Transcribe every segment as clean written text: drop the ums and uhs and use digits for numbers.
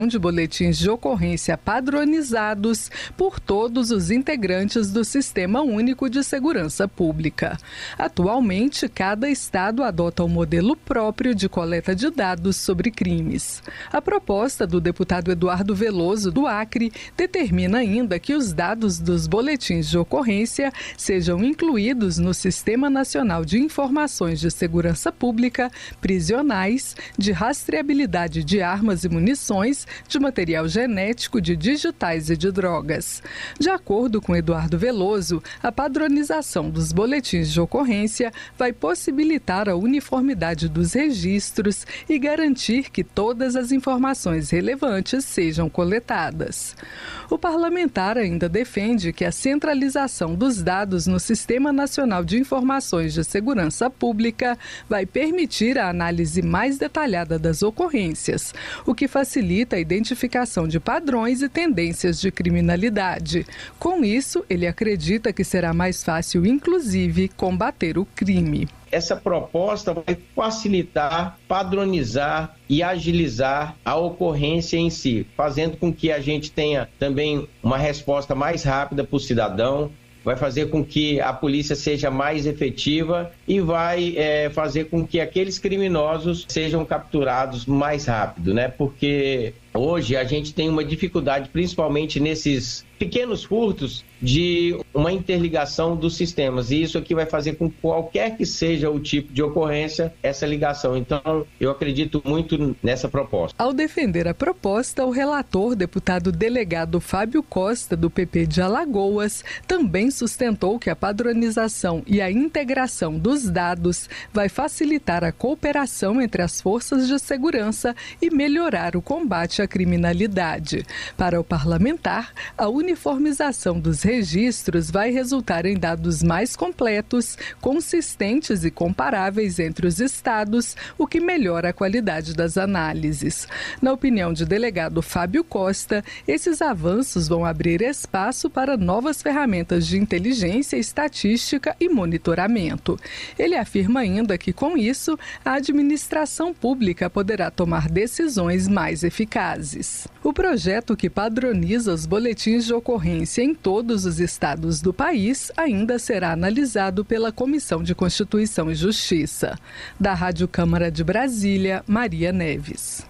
de boletins de ocorrência padronizados por todos os integrantes do Sistema Único de Segurança Pública. Atualmente, cada estado adota um modelo próprio de coleta de dados sobre crimes. A proposta do deputado Eduardo Veloso, do Acre, determina ainda que os dados dos boletins de ocorrência sejam incluídos no Sistema Nacional de Informações de Segurança Pública, prisionais, de rastreabilidade de armas e munições, de material genético, de digitais e de drogas. De acordo com Eduardo Veloso, a padronização dos boletins de ocorrência vai possibilitar a uniformidade dos registros e garantir que todas as informações relevantes sejam coletadas. O parlamentar ainda defende que a centralização dos dados no Sistema Nacional de Informações de Segurança Pública vai permitir a análise mais detalhada das ocorrências, o que facilita a identificação de padrões e tendências de criminalidade. Com isso, ele acredita que será mais fácil, inclusive, combater o crime. Essa proposta vai facilitar, padronizar e agilizar a ocorrência em si, fazendo com que a gente tenha também uma resposta mais rápida para o cidadão, vai fazer com que a polícia seja mais efetiva e vai fazer com que aqueles criminosos sejam capturados mais rápido, né? Porque hoje a gente tem uma dificuldade, principalmente nesses pequenos furtos, de uma interligação dos sistemas. E isso aqui vai fazer com que qualquer que seja o tipo de ocorrência, essa ligação. Então, eu acredito muito nessa proposta. Ao defender a proposta, o relator, deputado delegado Fábio Costa, do PP de Alagoas, também sustentou que a padronização e a integração dos dados vai facilitar a cooperação entre as forças de segurança e melhorar o combate à criminalidade. Para o parlamentar, a uniformização dos registros vai resultar em dados mais completos, consistentes e comparáveis entre os estados, o que melhora a qualidade das análises. Na opinião de delegado Fábio Costa, esses avanços vão abrir espaço para novas ferramentas de inteligência, estatística e monitoramento. Ele afirma ainda que, com isso, a administração pública poderá tomar decisões mais eficazes. O projeto que padroniza os boletins de ocorrência em todos os estados do país ainda será analisado pela Comissão de Constituição e Justiça. Da Rádio Câmara de Brasília, Maria Neves.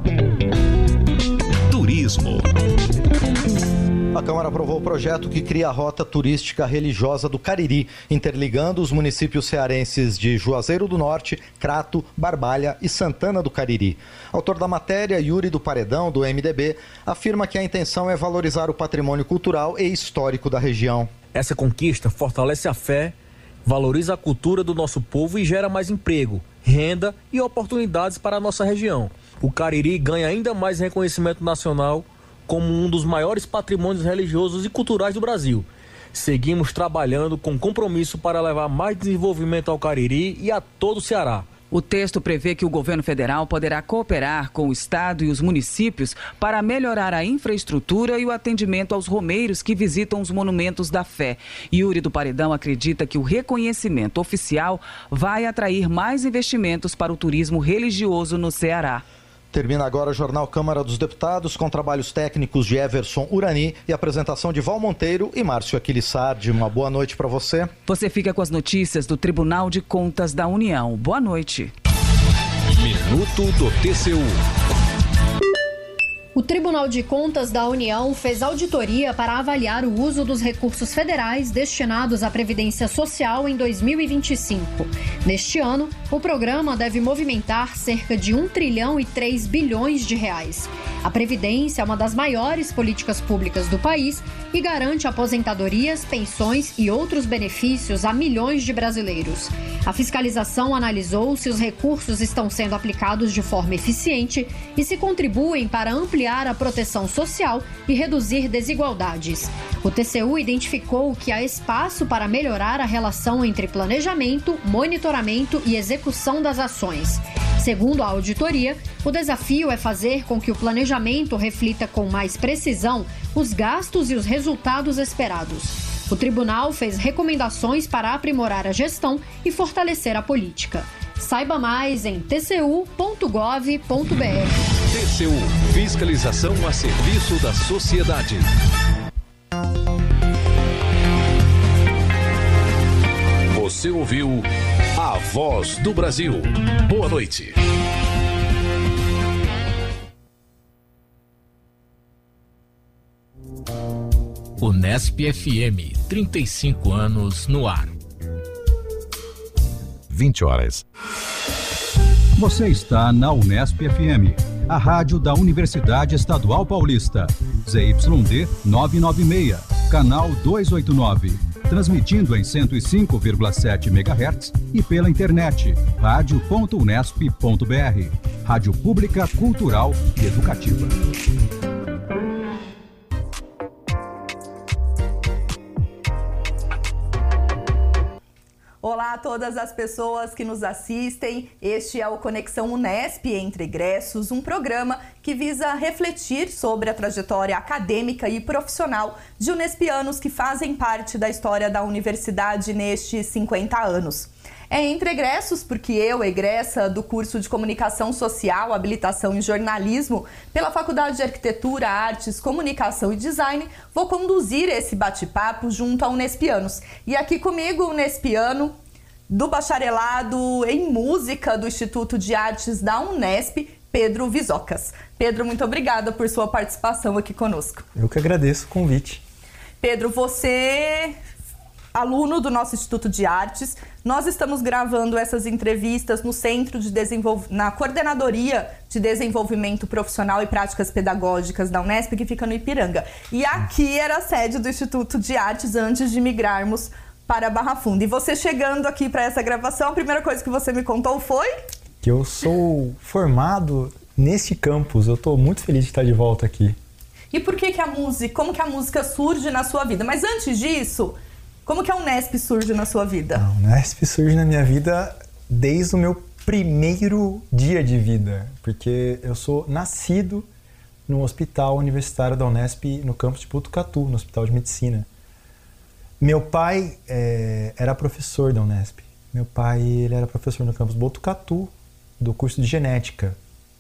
Turismo. A Câmara aprovou o projeto que cria a Rota Turística Religiosa do Cariri, interligando os municípios cearenses de Juazeiro do Norte, Crato, Barbalha e Santana do Cariri. Autor da matéria, Yuri do Paredão, do MDB, afirma que a intenção é valorizar o patrimônio cultural e histórico da região. Essa conquista fortalece a fé, valoriza a cultura do nosso povo e gera mais emprego, renda e oportunidades para a nossa região. O Cariri ganha ainda mais reconhecimento nacional como um dos maiores patrimônios religiosos e culturais do Brasil. Seguimos trabalhando com compromisso para levar mais desenvolvimento ao Cariri e a todo o Ceará. O texto prevê que o governo federal poderá cooperar com o estado e os municípios para melhorar a infraestrutura e o atendimento aos romeiros que visitam os monumentos da fé. Yuri do Paredão acredita que o reconhecimento oficial vai atrair mais investimentos para o turismo religioso no Ceará. Termina agora o Jornal Câmara dos Deputados, com trabalhos técnicos de Everson Urani e apresentação de Val Monteiro e Márcio Aquilissardi. Uma boa noite para você. Você fica com as notícias do Tribunal de Contas da União. Boa noite. Minuto do TCU. O Tribunal de Contas da União fez auditoria para avaliar o uso dos recursos federais destinados à Previdência Social em 2025. Neste ano, o programa deve movimentar cerca de 1 trilhão e 3 bilhões de reais. A Previdência é uma das maiores políticas públicas do país e garante aposentadorias, pensões e outros benefícios a milhões de brasileiros. A fiscalização analisou se os recursos estão sendo aplicados de forma eficiente e se contribuem para ampliar a proteção social e reduzir desigualdades. O TCU identificou que há espaço para melhorar a relação entre planejamento, monitoramento e execução das ações. Segundo a auditoria, o desafio é fazer com que o planejamento reflita com mais precisão os gastos e os resultados esperados. O tribunal fez recomendações para aprimorar a gestão e fortalecer a política. Saiba mais em tcu.gov.br. TCU. Fiscalização a serviço da sociedade. Você ouviu A Voz do Brasil. Boa noite. Unesp FM, 35 anos no ar. 20 horas. Você está na Unesp FM, a rádio da Universidade Estadual Paulista. ZYD 996, canal 289. Transmitindo em 105,7 MHz e pela internet, radio.unesp.br. Rádio Pública, Cultural e Educativa. Olá a todas as pessoas que nos assistem. Este é o Conexão Unesp Entre Egressos, um programa que visa refletir sobre a trajetória acadêmica e profissional de unespianos que fazem parte da história da universidade nestes 50 anos. É Entre Egressos porque eu, egressa do curso de Comunicação Social, Habilitação em Jornalismo, pela Faculdade de Arquitetura, Artes, Comunicação e Design, vou conduzir esse bate-papo junto a unespianos. E aqui comigo, o unespiano do bacharelado em música do Instituto de Artes da Unesp, Pedro Visocas. Pedro, muito obrigada por sua participação aqui conosco. Eu que agradeço o convite. Pedro, você... aluno do nosso Instituto de Artes, nós estamos gravando essas entrevistas no Centro de na Coordenadoria de Desenvolvimento Profissional e Práticas Pedagógicas da Unesp, que fica no Ipiranga. E aqui era a sede do Instituto de Artes antes de migrarmos para Barra Funda. E você chegando aqui para essa gravação, a primeira coisa que você me contou foi? Que eu sou formado nesse campus. Eu estou muito feliz de estar de volta aqui. E por que a música, como que a música surge na sua vida? Mas antes disso, como que a Unesp surge na sua vida? A Unesp surge na minha vida desde o meu primeiro dia de vida, porque eu sou nascido no Hospital Universitário da Unesp, no campus de Botucatu, no Hospital de Medicina. Meu pai era professor da Unesp. Meu pai ele era professor no campus Botucatu, do curso de Genética.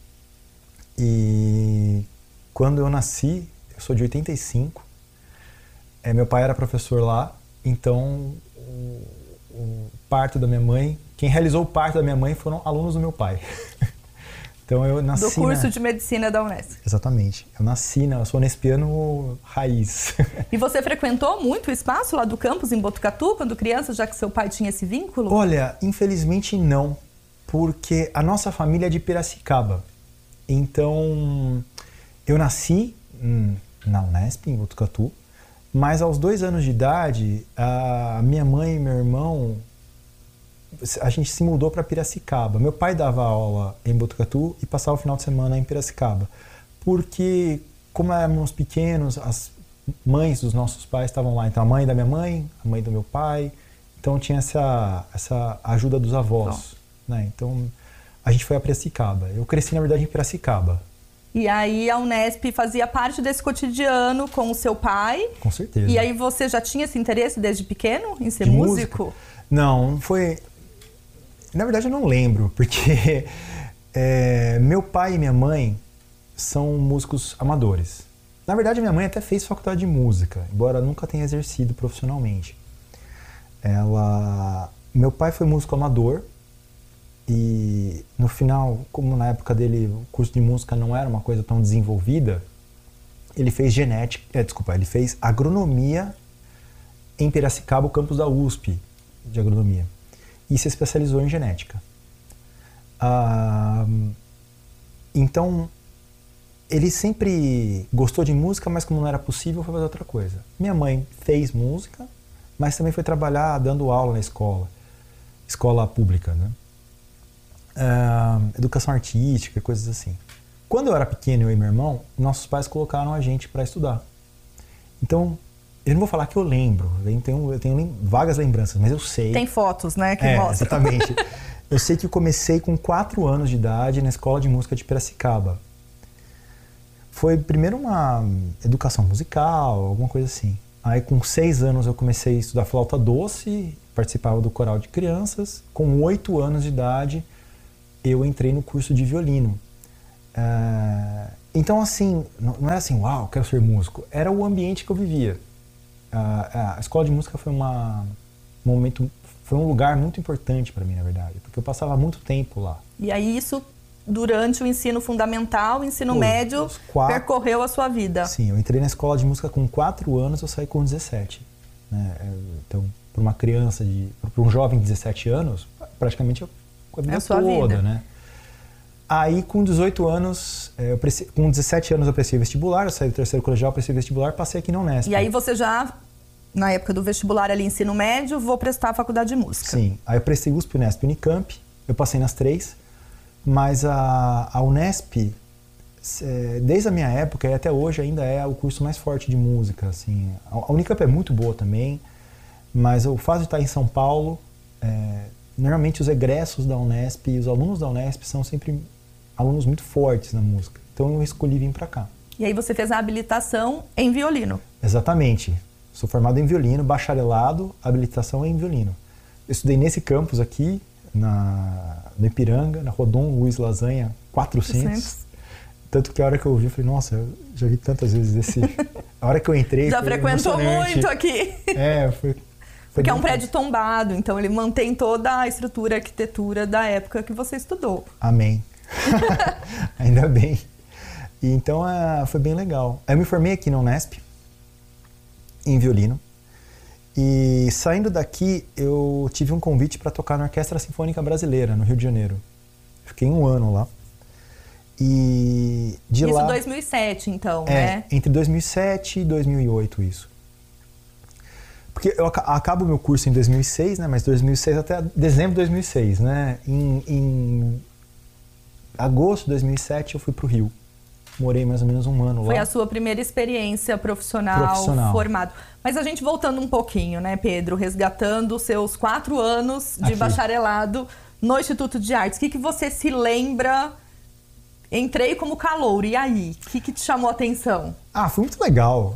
E quando eu nasci, eu sou de 85, meu pai era professor lá. Então, o parto da minha mãe, quem realizou o parto da minha mãe foram alunos do meu pai. Então eu nasci do curso de medicina da Unesp. Exatamente. Eu sou unespiano raiz. E você frequentou muito o espaço lá do campus em Botucatu quando criança, já que seu pai tinha esse vínculo? Olha, infelizmente não, porque a nossa família é de Piracicaba. Então, eu nasci na Unesp, em Botucatu, mas aos 2 anos de idade, a minha mãe e meu irmão, a gente se mudou para Piracicaba. Meu pai dava aula em Botucatu e passava o final de semana em Piracicaba. Porque, como éramos pequenos, as mães dos nossos pais estavam lá. Então, a mãe da minha mãe, a mãe do meu pai. Então, tinha essa ajuda dos avós. Né? Então, a gente foi a Piracicaba. Eu cresci, na verdade, em Piracicaba. E aí a Unesp fazia parte desse cotidiano com o seu pai. Com certeza. E aí você já tinha esse interesse desde pequeno em ser músico? Não, foi... Na verdade eu não lembro, porque meu pai e minha mãe são músicos amadores. Na verdade minha mãe até fez faculdade de música, embora nunca tenha exercido profissionalmente. Meu pai foi músico amador. E no final, como na época dele o curso de música não era uma coisa tão desenvolvida, ele fez ele fez agronomia em Piracicaba, o campus da USP de agronomia, e se especializou em genética. Então, ele sempre gostou de música, mas como não era possível, foi fazer outra coisa. Minha mãe fez música, mas também foi trabalhar dando aula na escola pública, né? Educação artística, coisas assim. Quando eu era pequeno, eu e meu irmão, nossos pais colocaram a gente para estudar. Então, eu não vou falar que eu lembro, eu tenho vagas lembranças, mas eu sei. Tem fotos, né, que mostram. Exatamente. Eu sei que eu comecei com 4 anos de idade na Escola de Música de Piracicaba. Foi primeiro uma educação musical, alguma coisa assim. Aí com 6 anos eu comecei a estudar flauta doce, participava do coral de crianças. Com 8 anos de idade eu entrei no curso de violino. Então, assim, não era assim, uau, quero ser músico. Era o ambiente que eu vivia. A escola de música foi foi um lugar muito importante para mim, na verdade, porque eu passava muito tempo lá. E aí isso, durante o ensino fundamental, ensino médio, percorreu a sua vida? Sim, eu entrei na escola de música com 4 anos, eu saí com 17. Né? Então, para uma criança, para um jovem de 17 anos, praticamente a vida toda, né? Aí, com 18 anos, com 17 anos eu prestei vestibular, eu saí do terceiro colegial, prestei vestibular, passei aqui na Unesp. E aí você já, na época do vestibular ali, ensino médio, vou prestar a faculdade de música. Sim, aí eu prestei USP, Unesp e Unicamp, eu passei nas 3, mas a Unesp, desde a minha época e até hoje, ainda é o curso mais forte de música, assim. A Unicamp é muito boa também, mas o fato de estar em São Paulo, normalmente os egressos da Unesp e os alunos da Unesp são sempre alunos muito fortes na música. Então eu escolhi vir para cá. E aí você fez a habilitação em violino. Exatamente. Sou formado em violino, bacharelado, habilitação em violino. Eu estudei nesse campus aqui, no Ipiranga, na Rodon Luiz Lasanha 400. Tanto que a hora que eu ouvi, eu falei, nossa, eu já vi tantas vezes esse... A hora que eu entrei... Já frequentou muito aqui. Foi porque é um prédio tombado, então ele mantém toda a estrutura, a arquitetura da época que você estudou. Amém. Ainda bem. E então foi bem legal. Eu me formei aqui na Unesp, em violino. E saindo daqui, eu tive um convite para tocar na Orquestra Sinfônica Brasileira, no Rio de Janeiro. Fiquei 1 ano lá. E de isso lá... Isso 2007, então, né? Entre 2007 e 2008, isso. Porque eu acabo o meu curso em 2006, né? Mas 2006 até dezembro de 2006, né? Em agosto de 2007 eu fui pro Rio. Morei mais ou menos 1 ano lá. Foi a sua primeira experiência profissional. Formado. Mas a gente voltando um pouquinho, né, Pedro? Resgatando os seus 4 anos de bacharelado no Instituto de Artes. O que você se lembra? Entrei como calouro, e aí? O que te chamou a atenção? Foi muito legal.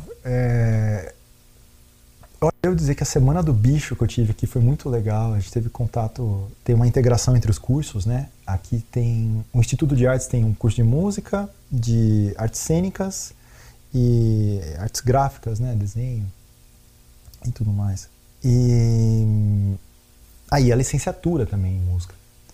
Eu devo dizer que a Semana do Bicho que eu tive aqui foi muito legal. A gente teve contato, tem uma integração entre os cursos, né? Aqui tem... O Instituto de Artes tem um curso de música, de artes cênicas e artes gráficas, né? Desenho e tudo mais. E aí a licenciatura também em música.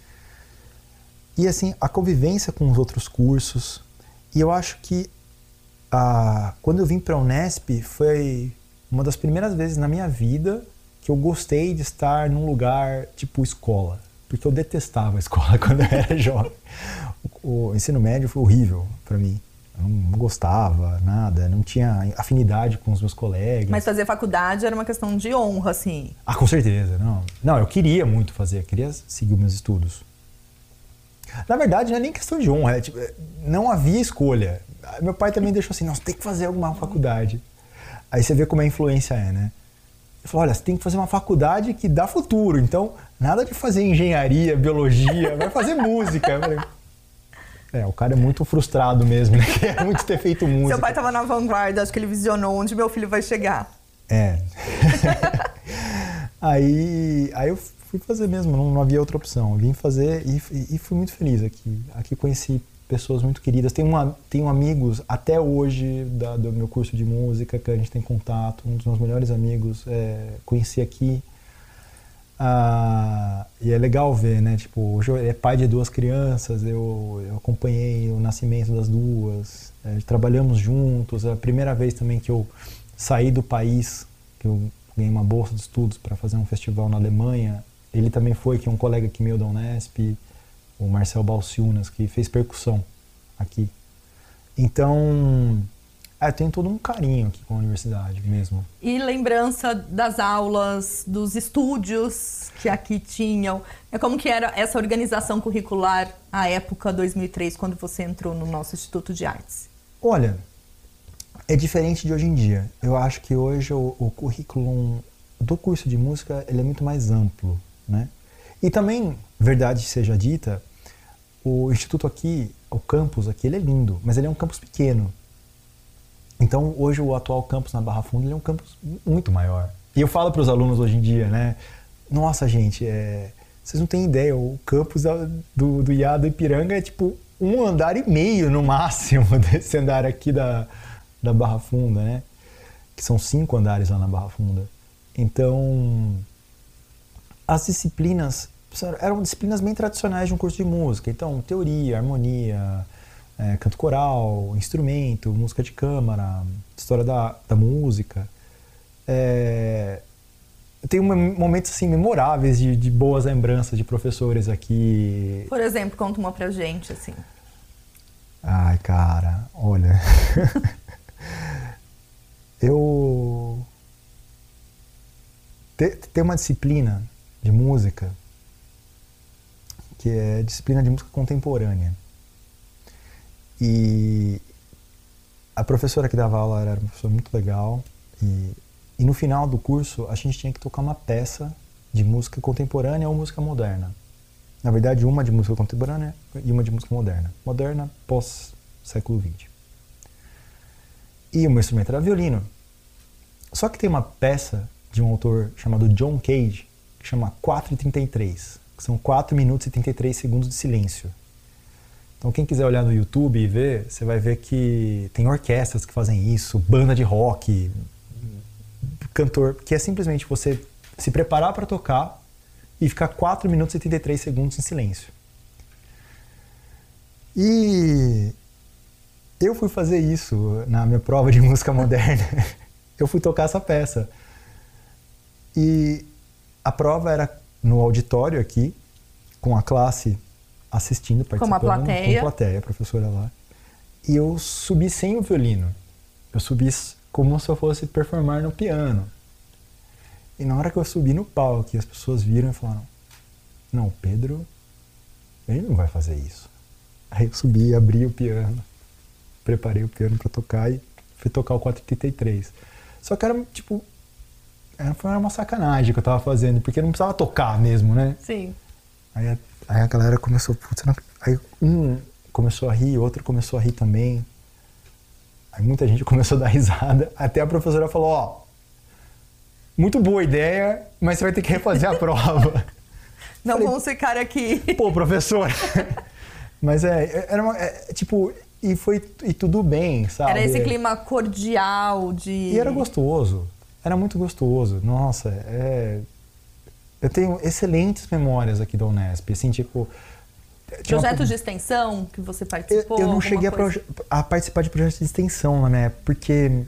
E assim, a convivência com os outros cursos. E eu acho que quando eu vim para a Unesp foi uma das primeiras vezes na minha vida que eu gostei de estar num lugar tipo escola. Porque eu detestava a escola quando eu era jovem. O ensino médio foi horrível para mim. Eu não gostava, nada, não tinha afinidade com os meus colegas. Mas fazer faculdade era uma questão de honra, assim? Com certeza. Não, eu queria muito fazer, eu queria seguir os meus estudos. Na verdade, não é nem questão de honra, não havia escolha. Meu pai também deixou assim, você tem que fazer alguma faculdade. Aí você vê como a influência é, né? Ele falou, olha, você tem que fazer uma faculdade que dá futuro, então nada de fazer engenharia, biologia, vai fazer música. Eu falei, o cara é muito frustrado mesmo, né? Quer muito ter feito música. Seu pai estava na vanguarda, acho que ele visionou onde meu filho vai chegar. Aí eu fui fazer mesmo, não havia outra opção. Eu vim fazer e fui muito feliz aqui. Aqui conheci pessoas muito queridas. Tenho amigos até hoje do meu curso de música que a gente tem contato. Um dos meus melhores amigos conheci aqui. E é legal ver, né? Tipo, hoje ele é pai de 2 crianças, eu acompanhei o nascimento das 2. Trabalhamos juntos. É a primeira vez também que eu saí do país, que eu ganhei uma bolsa de estudos para fazer um festival na Alemanha. Ele também foi, que é um colega aqui meu da Unesp, o Marcel Balciunas, que fez percussão aqui. Então, eu tenho todo um carinho aqui com a universidade mesmo. E lembrança das aulas, dos estúdios que aqui tinham. Como que era essa organização curricular à época 2003, quando você entrou no nosso Instituto de Artes? Olha, é diferente de hoje em dia. Eu acho que hoje o currículo do curso de música ele é muito mais amplo, né? E também, verdade seja dita, o instituto aqui, o campus aqui, ele é lindo, mas ele é um campus pequeno. Então, hoje o atual campus na Barra Funda ele é um campus muito maior. E eu falo para os alunos hoje em dia, né? Nossa, gente, vocês não têm ideia, o campus do IA do Ipiranga é tipo 1,5 andar no máximo desse andar aqui da Barra Funda, né? Que são 5 andares lá na Barra Funda. Então, as disciplinas eram disciplinas bem tradicionais de um curso de música. Então, teoria, harmonia, canto coral, instrumento, música de câmara, história da música. Eu tenho momentos assim, memoráveis de boas lembranças de professores aqui. Por exemplo, conta uma pra gente, assim. Ai, cara, olha... Tem uma disciplina de música que é disciplina de música contemporânea. E a professora que dava aula era uma professora muito legal. E no final do curso, a gente tinha que tocar uma peça de música contemporânea ou música moderna. Na verdade, uma de música contemporânea e uma de música moderna. Moderna pós-século XX. E o meu instrumento era violino. Só que tem uma peça de um autor chamado John Cage, que chama 4:33, que são 4 minutos e 33 segundos de silêncio. Então quem quiser olhar no YouTube e ver, você vai ver que tem orquestras que fazem isso, banda de rock, cantor, que é simplesmente você se preparar para tocar e ficar 4 minutos e 33 segundos em silêncio. E eu fui fazer isso na minha prova de música moderna. Eu fui tocar essa peça. E a prova era no auditório aqui, com a classe assistindo, participando. Com uma plateia. Com plateia, a professora lá. E eu subi sem o violino. Eu subi como se eu fosse performar no piano. E na hora que eu subi no palco, as pessoas viram e falaram: não, o Pedro, ele não vai fazer isso. Aí eu subi, abri o piano, preparei o piano para tocar e fui tocar o 4:33. Só que era tipo, foi uma sacanagem que eu tava fazendo, porque não precisava tocar mesmo, né? Sim. Aí a galera começou, aí um começou a rir, outro começou a rir também. Aí muita gente começou a dar risada, até a professora falou: ó, muito boa ideia, mas você vai ter que refazer a prova. Não vamos ficar aqui. Pô, professor. Mas tipo, e tudo bem, sabe? Era esse clima cordial de... E era gostoso, era muito gostoso. Nossa, eu tenho excelentes memórias aqui da Unesp, assim, tipo... Projetos de extensão que você participou? Eu não cheguei a participar de projetos de extensão na minha época, porque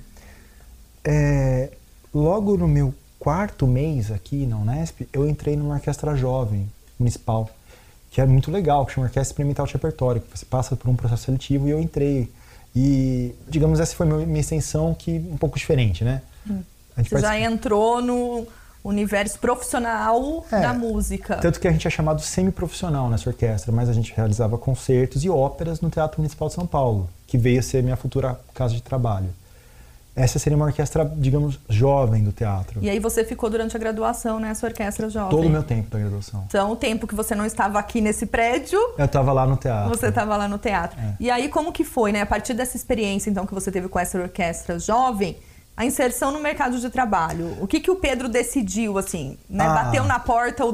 logo no meu 4º mês aqui na Unesp, eu entrei numa orquestra jovem municipal, que é muito legal, que chama Orquestra Experimental de Repertório, que você passa por um processo seletivo, e eu entrei. E, digamos, essa foi minha extensão, que um pouco diferente, né? Você já entrou no universo profissional da música. Tanto que a gente é chamado semi-profissional nessa orquestra, mas a gente realizava concertos e óperas no Teatro Municipal de São Paulo, que veio a ser minha futura casa de trabalho. Essa seria uma orquestra, digamos, jovem do teatro. E aí você ficou durante a graduação nessa orquestra jovem? Todo o meu tempo da graduação. Então, o tempo que você não estava aqui nesse prédio... Eu estava lá no teatro. Você estava lá no teatro. E aí, como que foi, né? A partir dessa experiência, então, que você teve com essa orquestra jovem, a inserção no mercado de trabalho. O que o Pedro decidiu, assim, né? Bateu na porta o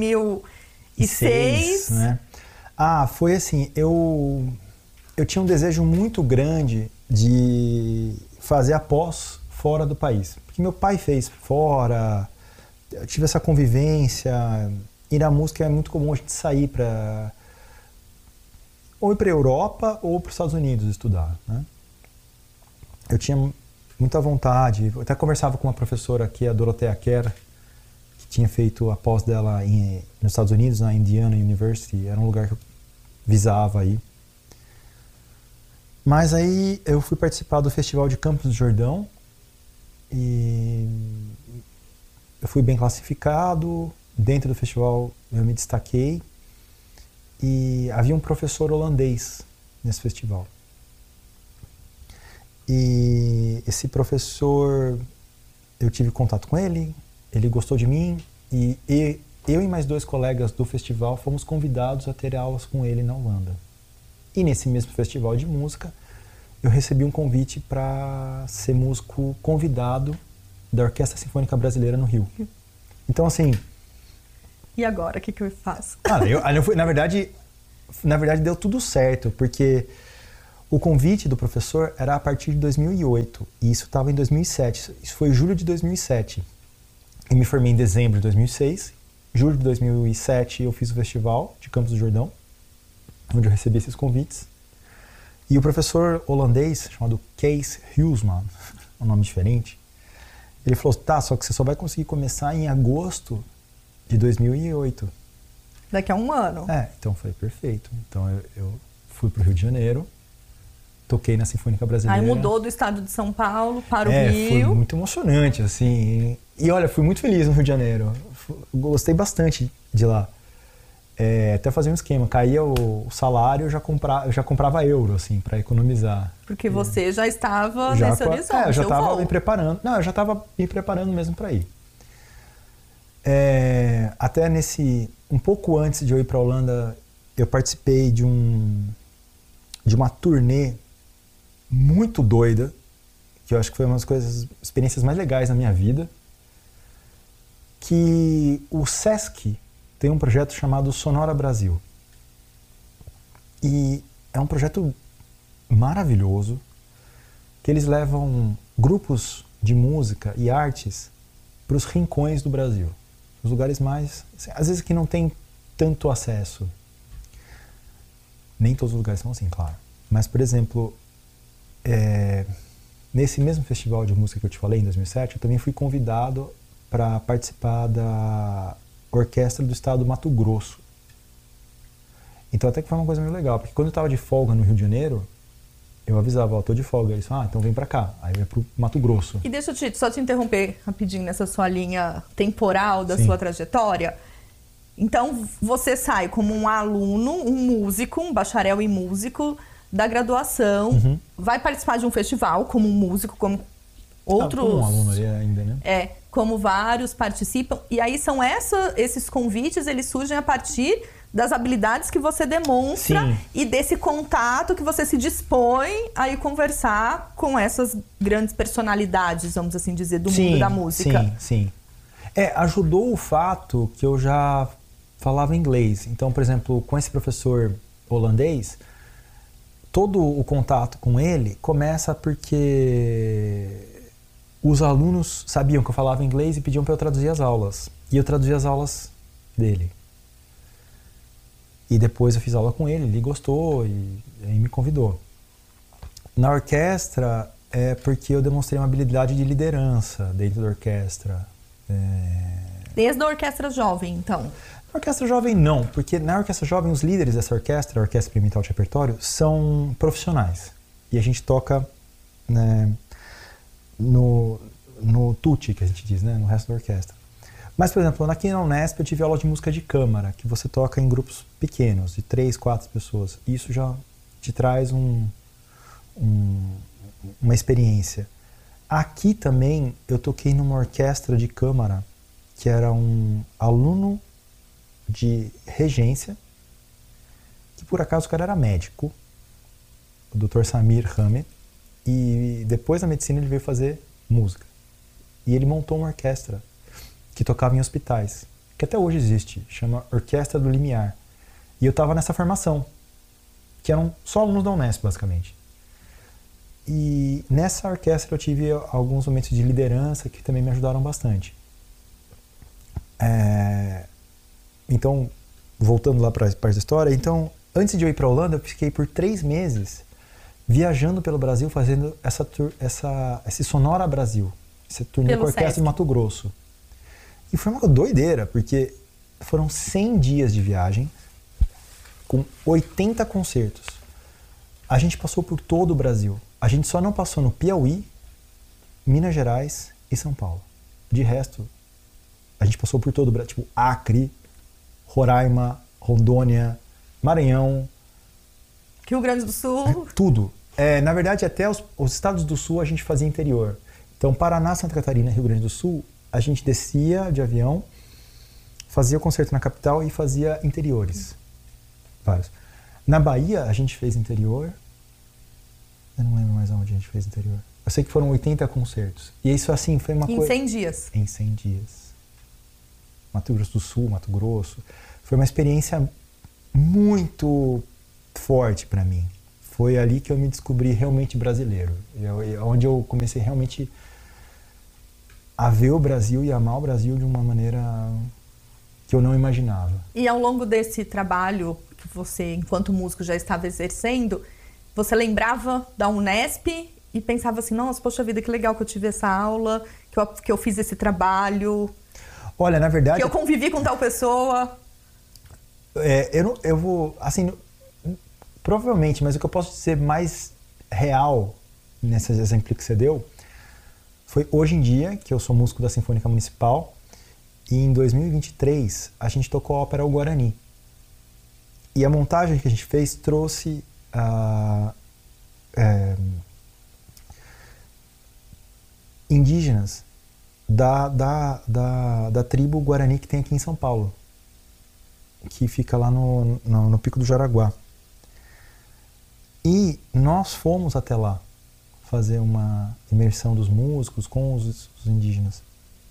2006. Né? Foi assim, eu tinha um desejo muito grande de fazer a pós fora do país. Porque meu pai fez fora, eu tive essa convivência. E na música é muito comum a gente sair para... ou ir para a Europa ou para os Estados Unidos estudar, né? Eu tinha muita vontade. Eu até conversava com uma professora aqui, a Dorothea Kerr, que tinha feito a pós dela nos Estados Unidos, na Indiana University. Era um lugar que eu visava aí. Mas aí eu fui participar do Festival de Campos do Jordão e eu fui bem classificado. Dentro do festival eu me destaquei e havia um professor holandês nesse festival. E esse professor, eu tive contato com ele, ele gostou de mim e eu e mais 2 colegas do festival fomos convidados a ter aulas com ele na Holanda. E nesse mesmo festival de música, eu recebi um convite para ser músico convidado da Orquestra Sinfônica Brasileira no Rio. Então, assim... E agora, o que eu faço? Na verdade, na verdade, deu tudo certo, porque o convite do professor era a partir de 2008, e isso estava em 2007. Isso foi julho de 2007. Eu me formei em dezembro de 2006. Julho de 2007 eu fiz o festival de Campos do Jordão, onde eu recebi esses convites. E o professor holandês, chamado Kees Huisman, um nome diferente, ele falou, tá, só que você só vai conseguir começar em agosto de 2008. Daqui a um ano. Então foi perfeito. Então eu fui pro Rio de Janeiro, toquei na Sinfônica Brasileira. Aí mudou do estado de São Paulo para o Rio. Foi muito emocionante, assim. E olha, fui muito feliz no Rio de Janeiro. Gostei bastante de lá. Até fazer um esquema. Caía o salário, eu já comprava euro, assim, para economizar. Porque você já estava nesse horizonte. Eu já estava me preparando. Não, eu já estava me preparando mesmo para ir. Até um pouco antes de eu ir para a Holanda, eu participei de uma turnê muito doida, que eu acho que foi uma das experiências mais legais da minha vida, que o Sesc tem um projeto chamado Sonora Brasil. E é um projeto maravilhoso, que eles levam grupos de música e artes para os rincões do Brasil. Os lugares mais, às vezes, que não tem tanto acesso. Nem todos os lugares são assim, claro. Mas, por exemplo, nesse mesmo festival de música que eu te falei, em 2007, eu também fui convidado para participar da Orquestra do Estado do Mato Grosso. Então até que foi uma coisa muito legal, porque quando eu estava de folga no Rio de Janeiro, eu avisava, tô de folga. Eles falaram, então vem pra cá. Aí eu ia pro Mato Grosso. E deixa eu só te interromper rapidinho nessa sua linha temporal da sua trajetória. Então você sai como um aluno, um músico, um bacharel em músico da graduação, vai participar de um festival como um músico, como outros... Como um aluno ali ainda, né? Como vários participam. E aí são esses convites, eles surgem a partir das habilidades que você demonstra e desse contato que você se dispõe a ir conversar com essas grandes personalidades, vamos assim dizer, do mundo da música. Sim. Ajudou o fato que eu já falava inglês. Então, por exemplo, com esse professor holandês, todo o contato com ele começa porque os alunos sabiam que eu falava inglês e pediam para eu traduzir as aulas. E eu traduzia as aulas dele. E depois eu fiz aula com ele gostou e me convidou. Na orquestra é porque eu demonstrei uma habilidade de liderança dentro da orquestra. Desde a orquestra jovem, então? Na orquestra jovem não, porque na orquestra jovem os líderes dessa orquestra, a Orquestra Experimental de Repertório, são profissionais. E a gente toca, né, no tutti, que a gente diz, né, no resto da orquestra. Mas, por exemplo, aqui na Unesp eu tive aula de música de câmara, que você toca em grupos pequenos, de 3, 4 pessoas. Isso já te traz uma experiência. Aqui também eu toquei numa orquestra de câmara, que era um aluno de regência, que por acaso o cara era médico, o Dr. Samir Hamed, e depois da medicina ele veio fazer música. E ele montou uma orquestra que tocava em hospitais, que até hoje existe, chama Orquestra do Limiar. E eu estava nessa formação, que eram só alunos da Unesp, basicamente. E nessa orquestra eu tive alguns momentos de liderança que também me ajudaram bastante. Então, voltando lá para a parte da história, então, antes de eu ir para a Holanda, eu fiquei por 3 meses viajando pelo Brasil, fazendo esse Sonora Brasil, esse turnê com a Orquestra do Mato Grosso. E foi uma doideira, porque foram 100 dias de viagem, com 80 concertos. A gente passou por todo o Brasil. A gente só não passou no Piauí, Minas Gerais e São Paulo. De resto, a gente passou por todo o Brasil, tipo Acre, Roraima, Rondônia, Maranhão. Rio Grande do Sul. Tudo. Na verdade, até os estados do Sul a gente fazia interior. Então, Paraná, Santa Catarina, Rio Grande do Sul, a gente descia de avião, fazia o concerto na capital e fazia interiores. Vários. Na Bahia, a gente fez interior. Eu não lembro mais onde a gente fez interior. Eu sei que foram 80 concertos. E isso, assim, foi uma coisa... Em 100 dias? Em 100 dias. Mato Grosso do Sul, Mato Grosso. Foi uma experiência muito forte para mim. Foi ali que eu me descobri realmente brasileiro. Onde eu comecei realmente a ver o Brasil e amar o Brasil de uma maneira que eu não imaginava. E ao longo desse trabalho que você, enquanto músico, já estava exercendo, você lembrava da Unesp e pensava assim, nossa, poxa vida, que legal que eu tive essa aula, que eu fiz esse trabalho. Olha, na verdade... Que eu convivi com tal pessoa. Eu vou, assim, provavelmente, mas o que eu posso dizer mais real nesse exemplo que você deu foi hoje em dia, que eu sou músico da Sinfônica Municipal, e em 2023 a gente tocou a ópera O Guarani. E a montagem que a gente fez trouxe indígenas da tribo Guarani que tem aqui em São Paulo, que fica lá no Pico do Jaraguá. E nós fomos até lá fazer uma imersão dos músicos com os indígenas.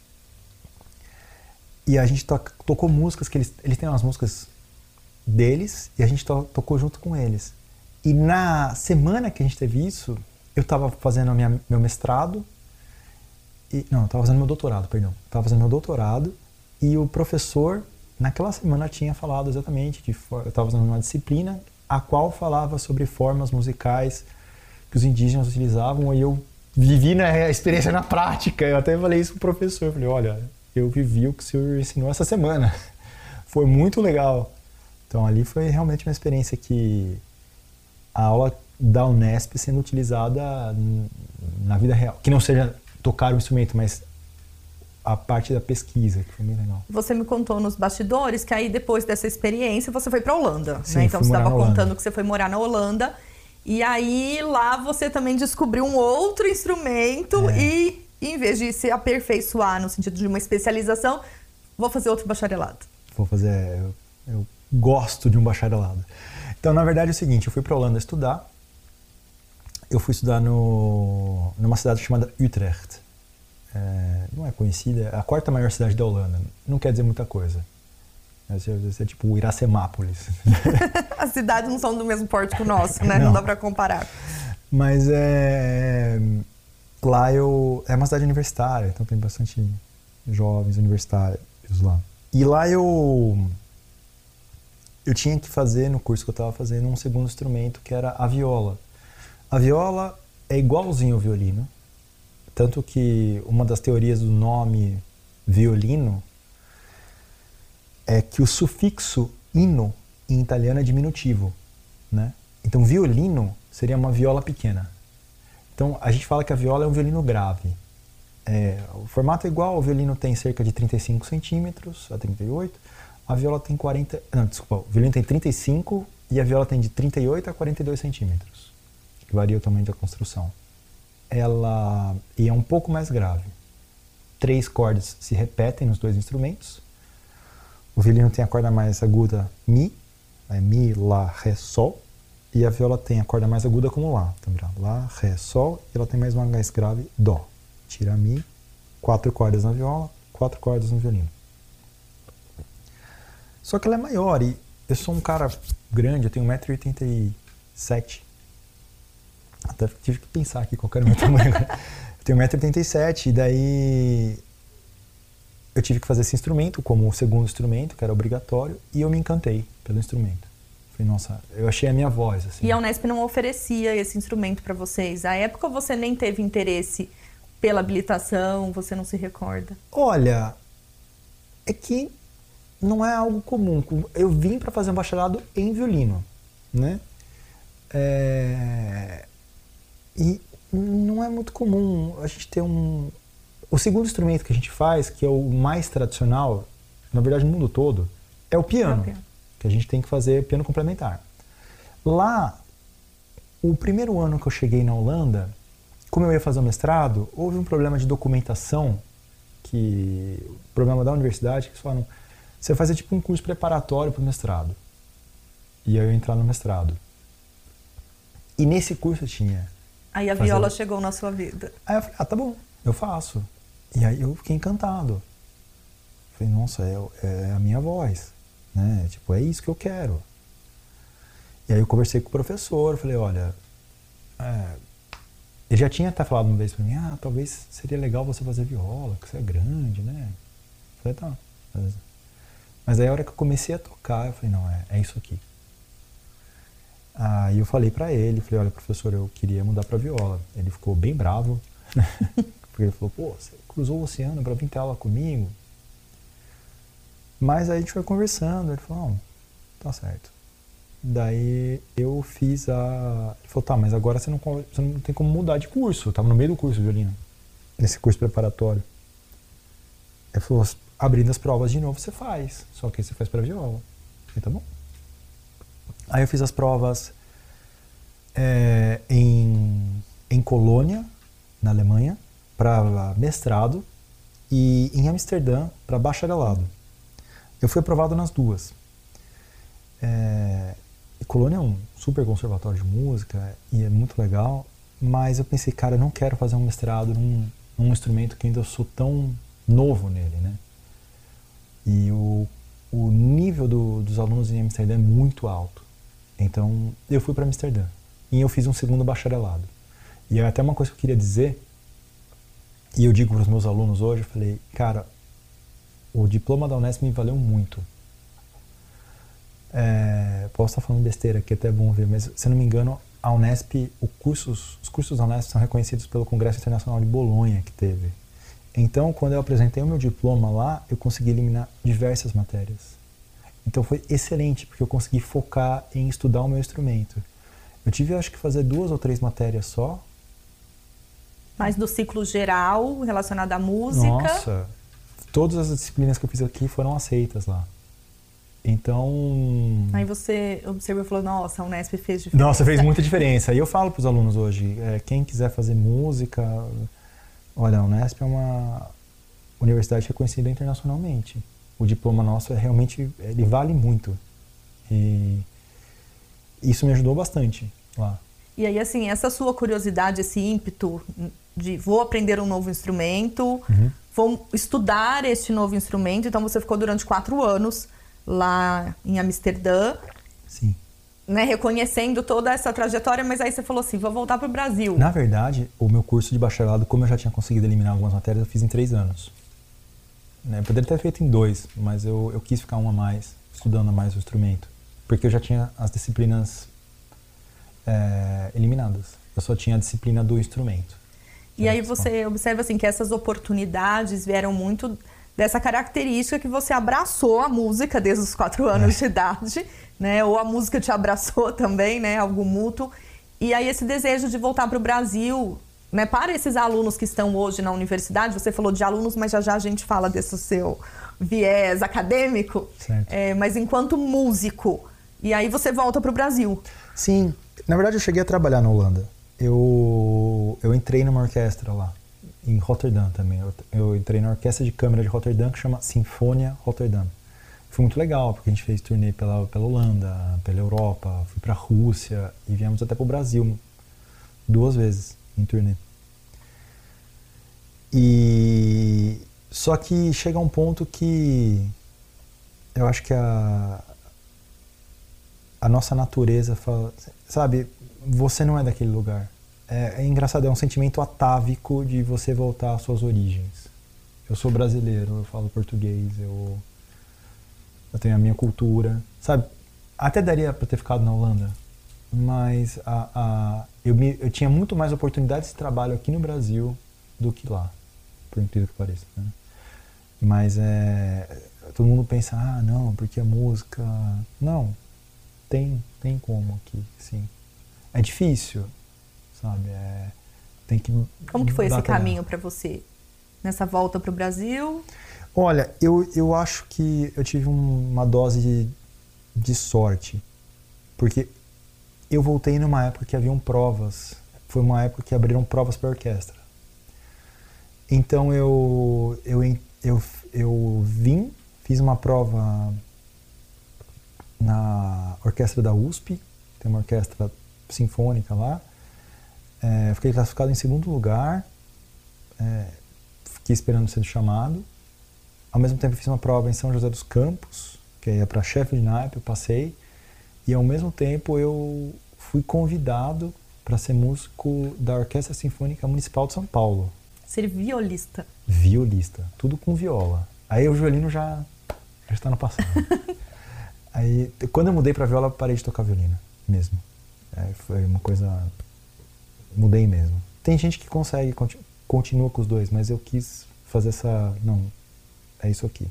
E a gente tocou músicas que eles têm umas músicas deles e a gente tocou junto com eles. E na semana que a gente teve isso, eu estava fazendo meu mestrado. Eu estava fazendo meu doutorado, perdão. Estava fazendo meu doutorado e o professor, naquela semana, tinha falado exatamente eu estava fazendo uma disciplina a qual falava sobre formas musicais que os indígenas utilizavam, e eu vivi a experiência na prática. Eu até falei isso pro professor, eu falei, olha, eu vivi o que o senhor ensinou essa semana. Foi muito legal. Então ali foi realmente uma experiência que a aula da Unesp sendo utilizada na vida real. Que não seja tocar o instrumento, mas a parte da pesquisa, que foi bem legal. Você me contou nos bastidores que aí depois dessa experiência você foi para a Holanda, Sim, né? Então você estava contando Holanda. que você foi morar na Holanda e aí lá você também descobriu um outro instrumento e em vez de se aperfeiçoar no sentido de uma especialização, vou fazer outro bacharelado. Vou fazer... Eu gosto de um bacharelado. Então, na verdade, é o seguinte, eu fui para a Holanda estudar. Eu fui estudar numa cidade chamada Utrecht. Não é conhecida, é a quarta maior cidade da Holanda. Não quer dizer muita coisa. É tipo Iracemápolis. As cidades não são do mesmo porte que o nosso, né? Não dá para comparar. Mas lá é uma cidade universitária, então tem bastante jovens universitários lá. E lá eu tinha que fazer, no curso que eu estava fazendo, um segundo instrumento, que era a viola. A viola é igualzinho ao violino, tanto que uma das teorias do nome violino é que o sufixo ino em italiano é diminutivo, né? Então violino seria uma viola pequena. Então a gente fala que a viola é um violino grave. O formato é igual, o violino tem cerca de 35 centímetros a 38, a viola tem 40... Não, desculpa, o violino tem 35 e a viola tem de 38 a 42 centímetros, que varia o tamanho da construção. E é um pouco mais grave. 3 cordas se repetem nos dois instrumentos. O violino tem a corda mais aguda Mi, Mi, Lá, Ré, Sol. E a viola tem a corda mais aguda como Lá. Então, Lá, Ré, Sol. E ela tem mais uma mais grave, Dó. Tira Mi, 4 cordas na viola, 4 cordas no violino. Só que ela é maior e eu sou um cara grande, eu tenho 1,87 m. Até tive que pensar aqui qual era o meu tamanho. Eu tenho 1,87 m e daí eu tive que fazer esse instrumento como o segundo instrumento, que era obrigatório, e eu me encantei pelo instrumento. Falei, nossa, eu achei a minha voz. Assim. E a Unesp não oferecia esse instrumento para vocês? À época você nem teve interesse pela habilitação, você não se recorda? Olha, é que não é algo comum. Eu vim para fazer um bacharelado em violino, né? E não é muito comum a gente ter O segundo instrumento que a gente faz, que é o mais tradicional, na verdade no mundo todo, é o piano. Que a gente tem que fazer piano complementar. Lá, o primeiro ano que eu cheguei na Holanda, como eu ia fazer o mestrado, houve um problema de documentação, o problema da universidade, que eles falaram, você vai fazer tipo um curso preparatório para o mestrado. E aí eu ia entrar no mestrado. E nesse curso tinha... Aí a viola chegou na sua vida. Aí eu falei, tá bom, eu faço. E aí eu fiquei encantado. Falei, nossa, é a minha voz, né? Tipo, é isso que eu quero. E aí eu conversei com o professor, falei, olha, ele já tinha até falado uma vez pra mim, talvez seria legal você fazer viola, que você é grande, né? Eu falei, tá. Mas aí a hora que eu comecei a tocar, eu falei, não, é isso aqui. Aí eu falei pra ele, falei, olha, professor, eu queria mudar pra viola. Ele ficou bem bravo, porque ele falou, pô, você cruzou o oceano pra vir ter aula comigo? Mas aí a gente foi conversando, ele falou, não, tá certo. Daí eu fiz a... Ele falou, tá, mas agora você não tem como mudar de curso. Eu tava no meio do curso de violino, nesse curso preparatório. Ele falou, abrindo as provas de novo você faz, só que aí você faz pra viola. Eu falei, tá bom. Aí eu fiz as provas em Colônia, na Alemanha, para mestrado, e em Amsterdã, para bacharelado. Eu fui aprovado nas duas. Colônia é um super conservatório de música e é muito legal, mas eu pensei, cara, eu não quero fazer um mestrado num instrumento que ainda sou tão novo nele, né? E o nível dos alunos em Amsterdã é muito alto. Então, eu fui para Amsterdã e eu fiz um segundo bacharelado. E é até uma coisa que eu queria dizer, e eu digo para os meus alunos hoje, eu falei, cara, o diploma da Unesp me valeu muito. Posso estar falando besteira aqui, até é bom ver, mas se eu não me engano, a Unesp, os cursos da Unesp são reconhecidos pelo Congresso Internacional de Bolonha que teve. Então, quando eu apresentei o meu diploma lá, eu consegui eliminar diversas matérias. Então foi excelente, porque eu consegui focar em estudar o meu instrumento. Eu tive, acho que, fazer 2 ou 3 matérias só. Mas do ciclo geral, relacionado à música? Nossa, todas as disciplinas que eu fiz aqui foram aceitas lá. Então... Aí você observou e falou, nossa, a Unesp fez diferença. Nossa, fez muita diferença. E eu falo para os alunos hoje, quem quiser fazer música, olha, a Unesp é uma universidade reconhecida internacionalmente. O diploma nosso realmente, ele vale muito. E isso me ajudou bastante lá. E aí, assim, essa sua curiosidade, esse ímpeto de vou aprender um novo instrumento, vou estudar este novo instrumento. Então, você ficou durante 4 anos lá em Amsterdã. Sim. Né, reconhecendo toda essa trajetória, mas aí você falou assim, vou voltar para o Brasil. Na verdade, o meu curso de bacharelado, como eu já tinha conseguido eliminar algumas matérias, eu fiz em 3 anos. Eu poderia ter feito em 2, mas eu quis ficar 1 a mais, estudando a mais o instrumento. Porque eu já tinha as disciplinas eliminadas. Eu só tinha a disciplina do instrumento. E aí você observa assim, que essas oportunidades vieram muito dessa característica que você abraçou a música desde os 4 anos de idade, né? Ou a música te abraçou também, né? Algo mútuo. E aí esse desejo de voltar para o Brasil, né? Para esses alunos que estão hoje na universidade, você falou de alunos, mas já a gente fala desse seu viés acadêmico, mas enquanto músico. E aí você volta para o Brasil. Sim, na verdade eu cheguei a trabalhar na Holanda. Eu entrei numa orquestra lá, em Rotterdam também. Eu entrei na orquestra de câmara de Rotterdam, que chama Sinfonia Rotterdam. Foi muito legal, porque a gente fez turnê pela Holanda, pela Europa, fui pra Rússia e viemos até pro Brasil 2 vezes em turnê. E só que chega um ponto que eu acho que a nossa natureza fala, sabe, você não é daquele lugar. É engraçado, é um sentimento atávico de você voltar às suas origens. Eu sou brasileiro, eu falo português, eu tenho a minha cultura, sabe? Até daria para ter ficado na Holanda, mas eu tinha muito mais oportunidades de trabalho aqui no Brasil do que lá, por incrível que pareça, né? Mas todo mundo pensa, não, porque a música... Não, tem como aqui, sim. É difícil, sabe? Tem que... Como que foi esse caminho para você? Nessa volta para o Brasil? Olha, eu acho que eu tive uma dose de sorte, porque eu voltei numa época que haviam provas, foi uma época que abriram provas para orquestra. Então eu vim, fiz uma prova na orquestra da USP, tem uma orquestra sinfônica lá, fiquei classificado em 2º lugar, fiquei esperando ser chamado. Ao mesmo tempo fiz uma prova em São José dos Campos, que ia para chefe de naipe, eu passei. E ao mesmo tempo eu fui convidado para ser músico da Orquestra Sinfônica Municipal de São Paulo. Ser violista. Violista, tudo com viola. Aí o violino já está no passado. Aí, quando eu mudei para viola, eu parei de tocar violino mesmo. Foi uma coisa... Mudei mesmo. Tem gente que consegue, continua com os dois, mas eu quis fazer essa... Não, é isso aqui.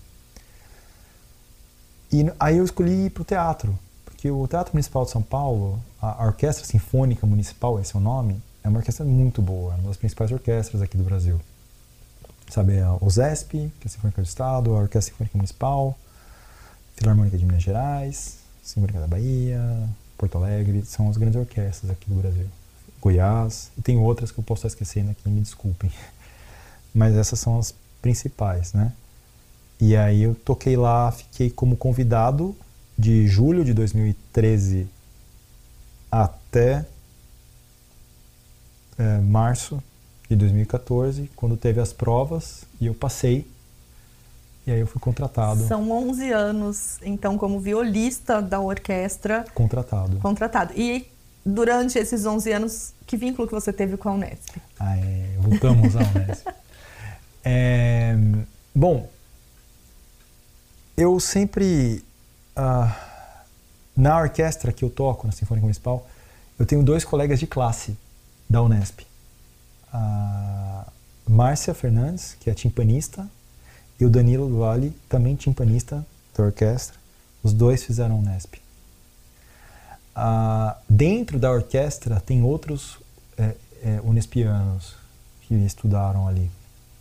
E aí eu escolhi ir para o teatro, porque o Teatro Municipal de São Paulo, a Orquestra Sinfônica Municipal, esse é o nome, é uma orquestra muito boa, é uma das principais orquestras aqui do Brasil. Sabe, a OSESP, que é a Sinfônica do Estado, a Orquestra Sinfônica Municipal, Filarmônica de Minas Gerais, Sinfônica da Bahia, Porto Alegre, são as grandes orquestras aqui do Brasil. Goiás, e tem outras que eu posso estar esquecendo aqui, me desculpem. Mas essas são as principais, né? E aí eu toquei lá, fiquei como convidado de julho de 2013 até março de 2014, quando teve as provas, e eu passei, e aí eu fui contratado. São 11 anos, então, como violista da orquestra. Contratado. E durante esses 11 anos, que vínculo que você teve com a Unesp? Voltamos à Unesp. Bom, eu sempre, na orquestra que eu toco, na Sinfônica Municipal, eu tenho 2 colegas de classe da Unesp. A Márcia Fernandes, que é timpanista, e o Danilo do Vale, também timpanista da orquestra. Os 2 fizeram Unesp. Dentro da orquestra tem outros unespianos que estudaram ali.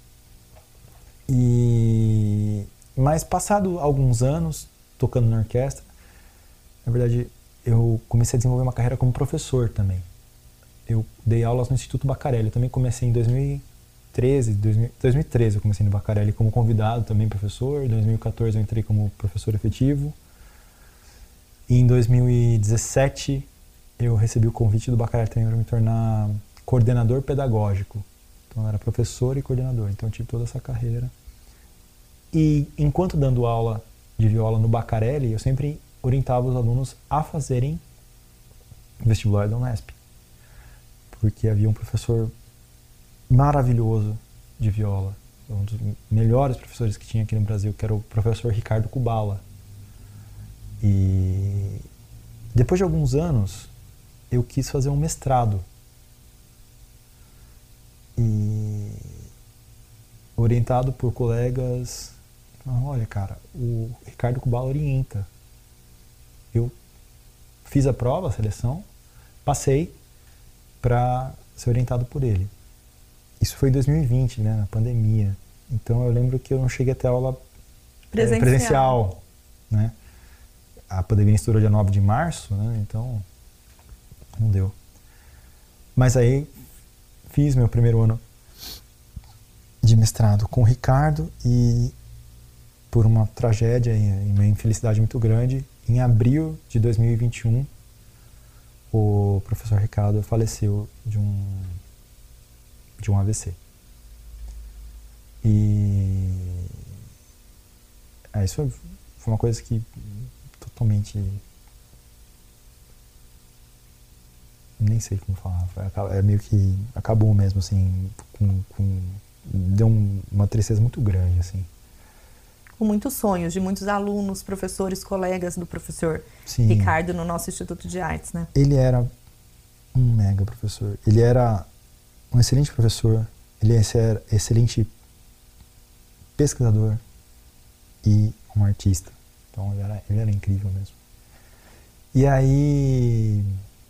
Mas passado alguns anos tocando na orquestra, na verdade eu comecei a desenvolver uma carreira como professor também. Eu dei aulas no Instituto Baccarelli, eu também comecei em 2013 eu comecei no Baccarelli como convidado também, professor. Em 2014 eu entrei como professor efetivo. E em 2017 eu recebi o convite do Baccarelli também para me tornar coordenador pedagógico. Então eu era professor e coordenador, então eu tive toda essa carreira. E enquanto dando aula de viola no Baccarelli, eu sempre orientava os alunos a fazerem vestibular da Unesp. Porque havia um professor maravilhoso de viola, um dos melhores professores que tinha aqui no Brasil, que era o professor Ricardo Kubala. E depois de alguns anos, eu quis fazer um mestrado. E orientado por colegas, olha cara, o Ricardo Kubala orienta. Eu fiz a prova, a seleção, passei para ser orientado por ele. Isso foi em 2020, né, na pandemia. Então eu lembro que eu não cheguei até a aula presencial, né? A pandemia estourou dia 9 de março, né? Então não deu. Mas aí fiz meu primeiro ano de mestrado com o Ricardo e por uma tragédia e uma infelicidade muito grande, em abril de 2021, o professor Ricardo faleceu de um AVC. E isso foi uma coisa que totalmente... nem sei como falar. Meio que acabou mesmo, assim, deu uma tristeza muito grande, assim. Com muitos sonhos de muitos alunos, professores, colegas do professor Sim. Ricardo no nosso Instituto de Artes, né? Ele era um mega professor. Ele era um excelente professor, ele era excelente pesquisador e um artista. Então ele era incrível mesmo. E aí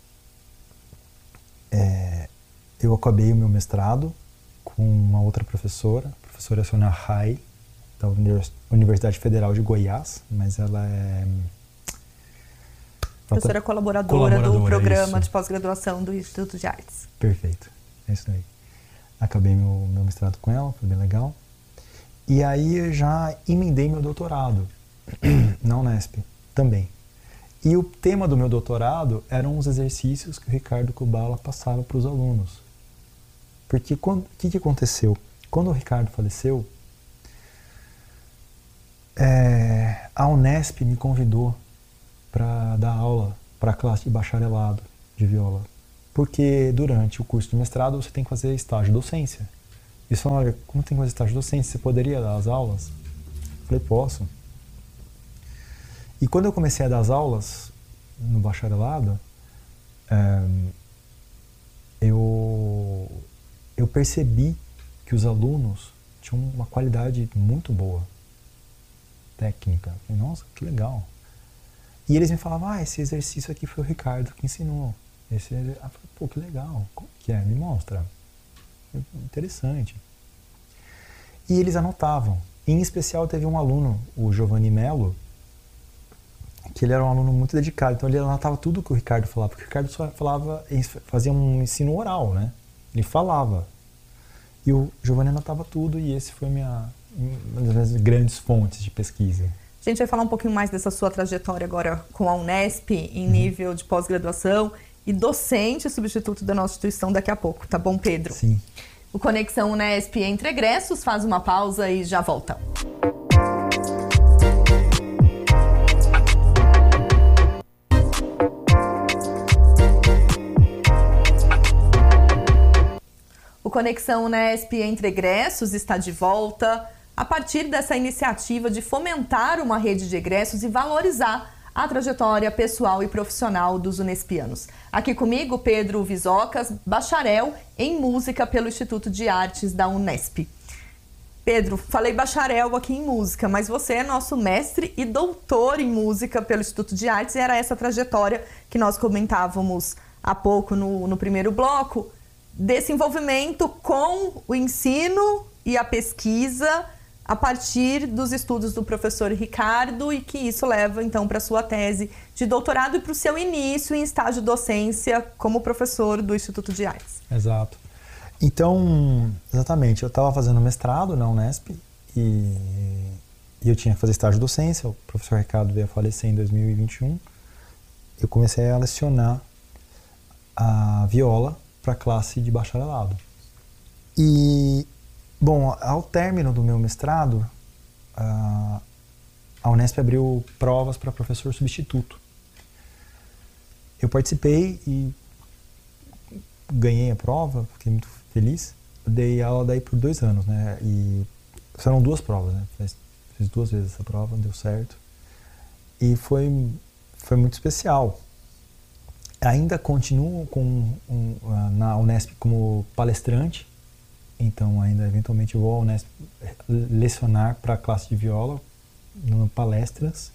eu acabei o meu mestrado com uma outra professora, a professora Sônia Rai, da Universidade Federal de Goiás, mas ela é... Professora colaboradora do programa de pós-graduação do Instituto de Artes. Perfeito, é isso aí. Acabei meu mestrado com ela, foi bem legal. E aí eu já emendei meu doutorado na Unesp também. E o tema do meu doutorado eram os exercícios que o Ricardo Kubala passava para os alunos. Porque o que aconteceu? Quando o Ricardo faleceu, a Unesp me convidou para dar aula para a classe de bacharelado de viola. Porque durante o curso de mestrado você tem que fazer estágio docência. Eles falaram, olha, como tem que fazer estágio docência, você poderia dar as aulas? Eu falei, posso. E quando eu comecei a dar as aulas no bacharelado, eu percebi que os alunos tinham uma qualidade muito boa, técnica. Eu falei, nossa, que legal. E eles me falavam, esse exercício aqui foi o Ricardo que ensinou. Eu falei, pô, que legal, como que é? Me mostra. Interessante. E eles anotavam. Em especial teve um aluno, o Giovanni Mello, que ele era um aluno muito dedicado. Então ele anotava tudo que o Ricardo falava, porque o Ricardo só fazia um ensino oral, né? Ele falava. E o Giovanni anotava tudo e esse foi uma das minhas grandes fontes de pesquisa. A gente vai falar um pouquinho mais dessa sua trajetória agora com a Unesp em nível de pós-graduação e docente substituto da nossa instituição daqui a pouco, tá bom, Pedro? Sim. O Conexão Unesp Entre Egressos faz uma pausa e já volta. O Conexão Unesp Entre Egressos está de volta a partir dessa iniciativa de fomentar uma rede de egressos e valorizar a trajetória pessoal e profissional dos unespianos. Aqui comigo, Pedro Visocas, bacharel em música pelo Instituto de Artes da Unesp. Pedro, falei bacharel aqui em música, mas você é nosso mestre e doutor em música pelo Instituto de Artes e era essa trajetória que nós comentávamos há pouco no primeiro bloco, desse envolvimento com o ensino e a pesquisa a partir dos estudos do professor Ricardo e que isso leva, então, para a sua tese de doutorado e para o seu início em estágio docência como professor do Instituto de Artes. Exato. Então, exatamente, eu estava fazendo mestrado na Unesp e eu tinha que fazer estágio docência, o professor Ricardo veio a falecer em 2021, eu comecei a lecionar a viola para a classe de bacharelado. E, bom, ao término do meu mestrado, a Unesp abriu provas para professor substituto. Eu participei e ganhei a prova, fiquei muito feliz. Eu dei aula daí por 2 anos, né? E foram 2 provas, né? Fiz 2 vezes essa prova, deu certo. E foi muito especial. Ainda continuo na Unesp como palestrante, então ainda eventualmente vou à Unesp lecionar para a classe de viola, dando palestras.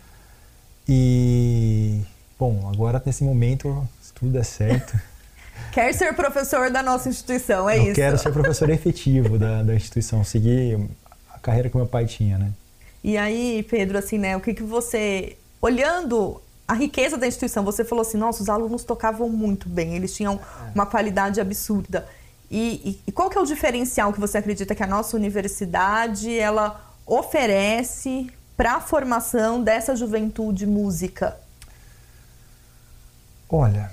E, bom, agora nesse momento, se tudo der certo... Quer ser professor da nossa instituição, é isso? Eu quero ser professor efetivo da instituição, seguir a carreira que meu pai tinha, né? E aí, Pedro, assim, né, o que você... Olhando a riqueza da instituição, você falou assim, nossa, os alunos tocavam muito bem, eles tinham uma qualidade absurda. E qual que é o diferencial que você acredita que a nossa universidade, ela oferece para a formação dessa juventude música? Olha,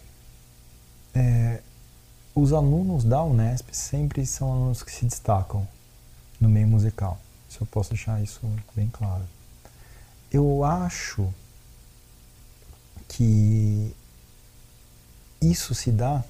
os alunos da Unesp sempre são alunos que se destacam no meio musical. Se eu posso deixar isso bem claro. Eu acho que isso se dá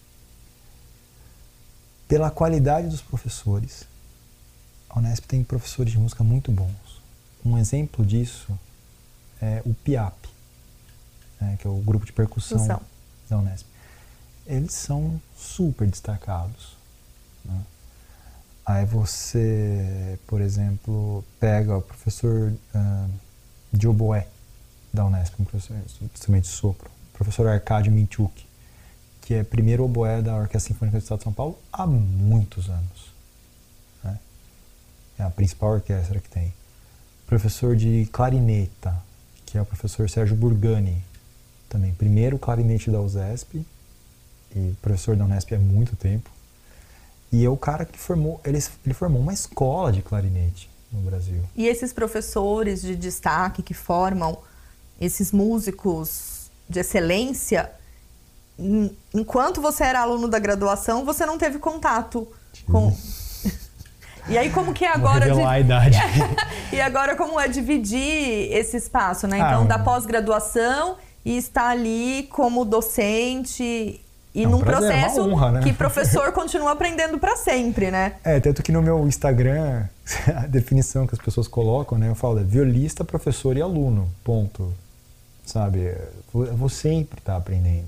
pela qualidade dos professores. A Unesp tem professores de música muito bons. Um exemplo disso é o PIAP, né, que é o grupo de percussão da Unesp. Eles são super destacados, né? Aí você, por exemplo, pega o professor de oboé da Unesp, um professor de sopro, o professor Arcádio Minchuk, que é primeiro oboé da Orquestra Sinfônica do Estado de São Paulo há muitos anos, né? É a principal orquestra que tem. Professor de clarineta, que é o professor Sérgio Burgani, também primeiro clarinete da USESP e professor da Unesp há muito tempo. E é o cara que ele formou uma escola de clarinete no Brasil. E esses professores de destaque que formam esses músicos de excelência, enquanto você era aluno da graduação, você não teve contato com... E aí como que é agora... Vou revelar a idade. E agora como é dividir esse espaço, né? Então, da pós-graduação e estar ali como docente e um num prazer, processo uma honra, né? que professor continua aprendendo para sempre, né? Tanto que no meu Instagram, a definição que as pessoas colocam, né? Eu falo, violista, professor e aluno, ponto. Sabe? Eu vou sempre estar aprendendo.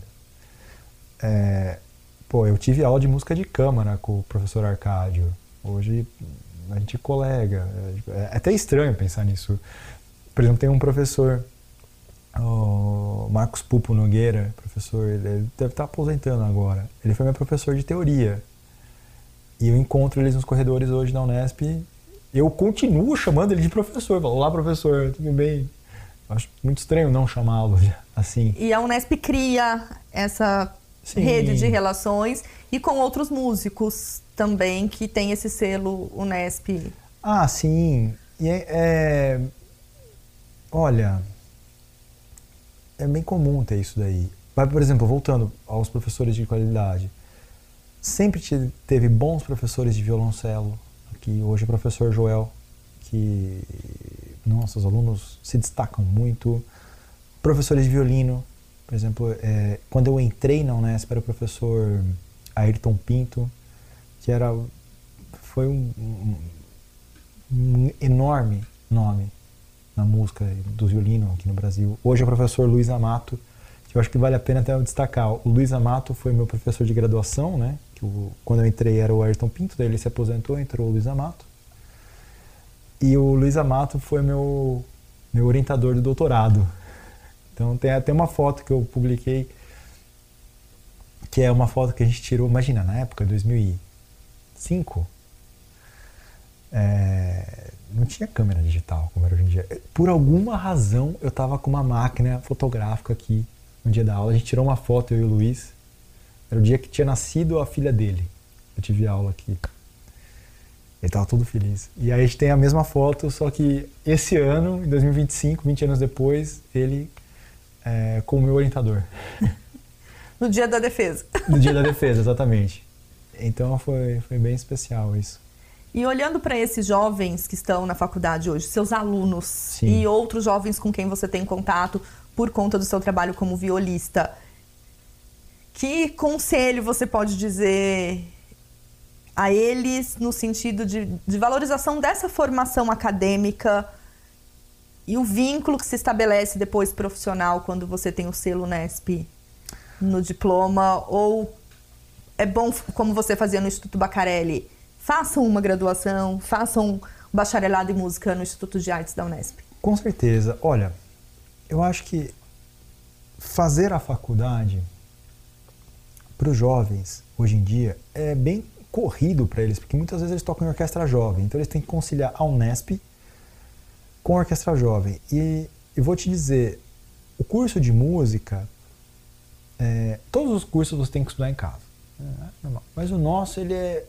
Eu tive aula de música de câmara com o professor Arcádio. Hoje a gente é colega. É até estranho pensar nisso. Por exemplo, tem um professor, o Marcos Pupo Nogueira, professor, ele deve estar aposentando agora. Ele foi meu professor de teoria. E eu encontro eles nos corredores hoje da Unesp. Eu continuo chamando ele de professor. Falo, olá, professor, tudo bem? Acho muito estranho não chamá-lo assim. E a Unesp cria essa rede de relações e com outros músicos também que tem esse selo Unesp. Ah, sim. E olha, é bem comum ter isso daí. Mas, por exemplo, voltando aos professores de qualidade, sempre teve bons professores de violoncelo. Aqui hoje o professor Joel, que os alunos se destacam muito. Professores de violino, por exemplo, quando eu entrei na Unesp era o professor Ayrton Pinto, que foi um enorme nome na música do violino aqui no Brasil. Hoje é o professor Luiz Amato, que eu acho que vale a pena até eu destacar. O Luiz Amato foi meu professor de graduação, né? Quando eu entrei era o Ayrton Pinto, daí ele se aposentou, entrou o Luiz Amato. E o Luiz Amato foi meu orientador do doutorado. Então tem até uma foto que eu publiquei, que é uma foto que a gente tirou, imagina, na época, 2005, não tinha câmera digital como era hoje em dia. Por alguma razão, eu estava com uma máquina fotográfica aqui no dia da aula. A gente tirou uma foto, eu e o Luiz. Era o dia que tinha nascido a filha dele. Eu tive aula aqui. Ele estava todo feliz. E aí a gente tem a mesma foto, só que esse ano, em 2025, 20 anos depois, ele como meu orientador. No dia da defesa. No dia da defesa, exatamente. Então foi bem especial isso. E olhando para esses jovens que estão na faculdade hoje, seus alunos, sim, e outros jovens com quem você tem contato por conta do seu trabalho como violista, que conselho você pode dizer a eles no sentido de valorização dessa formação acadêmica e o vínculo que se estabelece depois profissional quando você tem o selo Unesp no diploma? Ou é bom, como você fazia no Instituto Baccarelli, façam uma graduação, façam um bacharelado em música no Instituto de Artes da Unesp? Com certeza. Olha, eu acho que fazer a faculdade para os jovens, hoje em dia, é bem corrido para eles, porque muitas vezes eles tocam em orquestra jovem, então eles têm que conciliar a Unesp com a orquestra jovem. E eu vou te dizer, o curso de música, todos os cursos você tem que estudar em casa, normal. Mas o nosso, ele é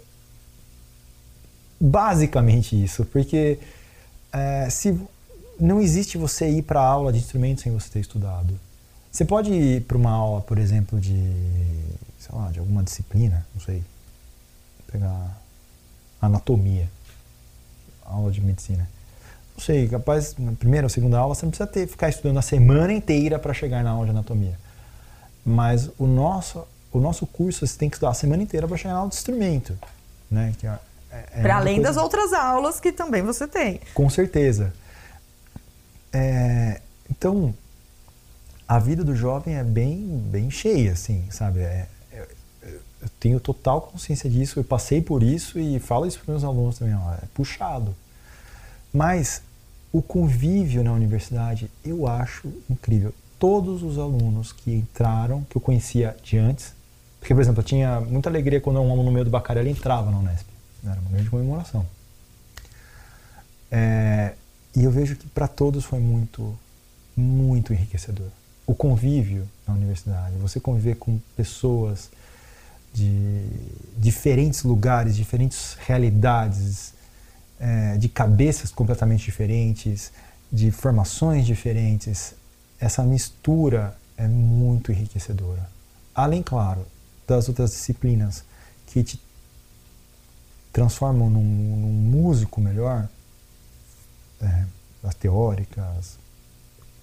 basicamente isso, porque se não existe você ir para a aula de instrumento sem você ter estudado. Você pode ir para uma aula, por exemplo, de alguma disciplina, não sei, pegar anatomia, aula de medicina. Não sei, capaz, na primeira ou segunda aula você não precisa ficar estudando a semana inteira para chegar na aula de anatomia. Mas o nosso curso você tem que estudar a semana inteira para chegar na aula de instrumento, né? Para além das outras aulas que também você tem. Com certeza. Então, a vida do jovem é bem cheia, assim, sabe? Eu tenho total consciência disso, eu passei por isso e falo isso para meus alunos também, é puxado. Mas o convívio na universidade eu acho incrível. Todos os alunos que entraram, que eu conhecia de antes, porque, por exemplo, eu tinha muita alegria quando um aluno meu do Baccarelli entrava na Unesp. Era uma grande comemoração. E eu vejo que para todos foi muito, muito enriquecedor. O convívio na universidade, você conviver com pessoas de diferentes lugares, diferentes realidades, de cabeças completamente diferentes, de formações diferentes, essa mistura é muito enriquecedora. Além, claro, das outras disciplinas que te transformam num músico melhor, as teóricas,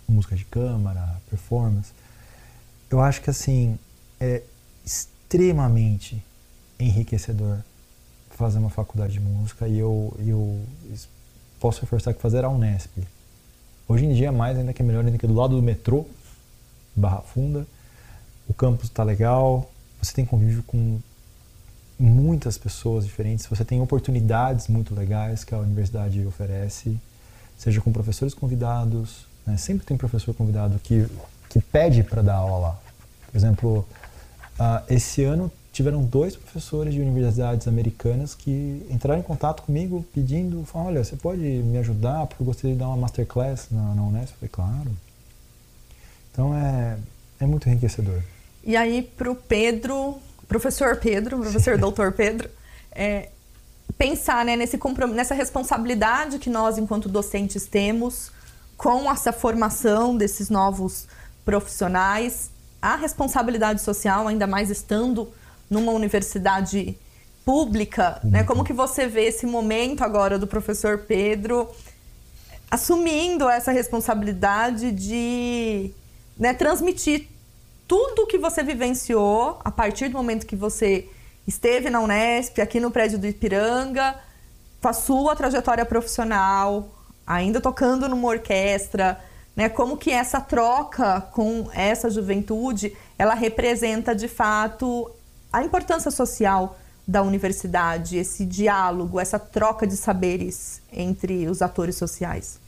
música de câmara, performance. Eu acho que assim, é extremamente enriquecedor fazer uma faculdade de música e eu posso reforçar que fazer a Unesp. Hoje em dia, mais ainda que é melhor, ainda que do lado do metrô, Barra Funda, o campus está legal, você tem convívio com muitas pessoas diferentes, você tem oportunidades muito legais que a universidade oferece, seja com professores convidados, né? Sempre tem professor convidado que pede para dar aula lá. Por exemplo, esse ano tiveram 2 professores de universidades americanas que entraram em contato comigo pedindo, falaram, olha, você pode me ajudar porque eu gostaria de dar uma masterclass na Unesp? Eu falei, claro. Então é muito enriquecedor. E aí para o professor doutor Pedro, pensar, né, nessa responsabilidade que nós, enquanto docentes, temos com essa formação desses novos profissionais, a responsabilidade social, ainda mais estando numa universidade pública, né? Como que você vê esse momento agora do professor Pedro assumindo essa responsabilidade de, né, transmitir tudo que você vivenciou a partir do momento que você esteve na Unesp, aqui no prédio do Ipiranga, com a sua trajetória profissional, ainda tocando numa orquestra, né? Como que essa troca com essa juventude, ela representa de fato a importância social da universidade, esse diálogo, essa troca de saberes entre os atores sociais?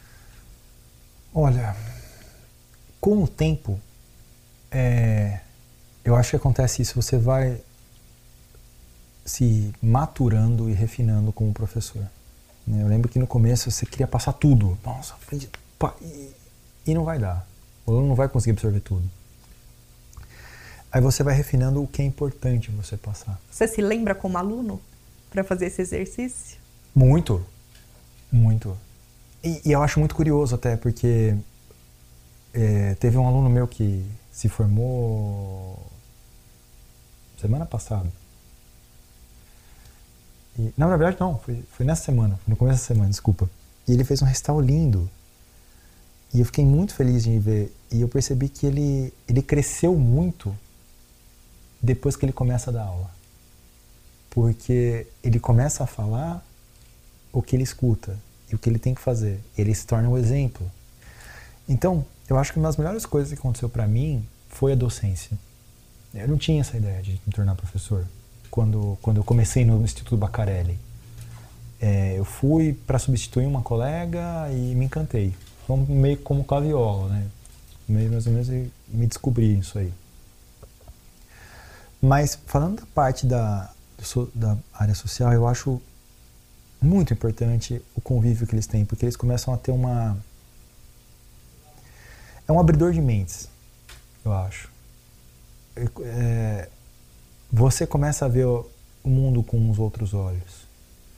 Olha, com o tempo, eu acho que acontece isso, você vai se maturando e refinando como professor. Eu lembro que no começo você queria passar tudo, nossa, e não vai dar, o aluno não vai conseguir absorver tudo. Aí você vai refinando o que é importante você passar. Você se lembra como aluno para fazer esse exercício? Muito, muito. E eu acho muito curioso até, porque teve um aluno meu que se formou semana passada. E, na verdade não, foi nessa semana, no começo da semana, desculpa. E ele fez um recital lindo. E eu fiquei muito feliz de ver. E eu percebi que ele cresceu muito depois que ele começa a dar aula. Porque ele começa a falar o que ele escuta e o que ele tem que fazer. Ele se torna um exemplo. Então, eu acho que uma das melhores coisas que aconteceu para mim foi a docência. Eu não tinha essa ideia de me tornar professor quando eu comecei no Instituto Bacarelli. Eu fui para substituir uma colega e me encantei. Foi meio como com a viola, né? Mais ou menos me descobri isso aí. Mas falando da parte da área social, eu acho muito importante o convívio que eles têm, porque eles começam a ter é um abridor de mentes, eu acho. Você começa a ver o mundo com os outros olhos.